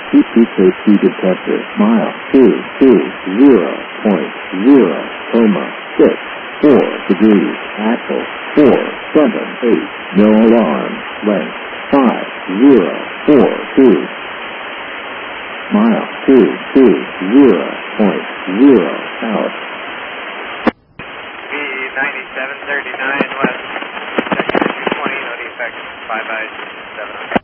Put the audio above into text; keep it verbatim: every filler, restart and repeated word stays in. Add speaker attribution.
Speaker 1: P K T detector. Mile two two zero point zero coma six four degrees. Axle four seven eight. No alarm. Length five zero four two. Mile two two zero point zero out.
Speaker 2: E ninety-seven thirty-nine west. Sector two twenty. No defects. five by seven.